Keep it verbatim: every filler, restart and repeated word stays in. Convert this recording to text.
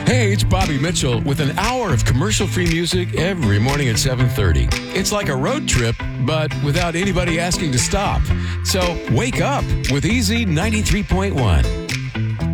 Hey, it's Bobby Mitchell with an hour of commercial-free music every morning at seven thirty. It's like a road trip, but without anybody asking to stop. So wake up with Easy ninety-three point one.